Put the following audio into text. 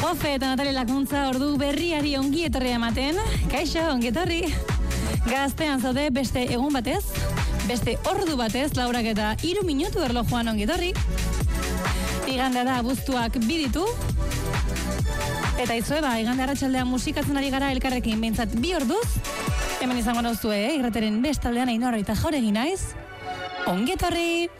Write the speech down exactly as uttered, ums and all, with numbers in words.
Jofe eta Natalia Lakuntza ordu berriari ongi etorri ematen. Kaixo, ongi etorri. Gaztean zaude beste egun batez, beste ordu batez, laurak eta hiru minutu erlojuan ongi etorri. Igandea da abuztuak biditu. Eta izue ba, igande arratsaldean musikatzen ari gara elkarrekin behintzat bi orduz. Hemen izango nauzue, eh? Irrateren bestaldean Ainhoa eta Jauregui naiz. Ongi etorri!